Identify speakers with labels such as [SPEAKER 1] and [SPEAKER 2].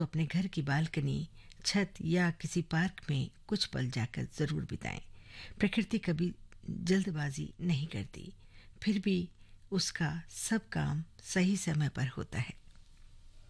[SPEAKER 1] तो अपने घर की बालकनी, छत या किसी पार्क में कुछ पल जाकर ज़रूर बिताएं। प्रकृति कभी जल्दबाजी नहीं करती, फिर भी उसका सब काम सही समय पर होता है।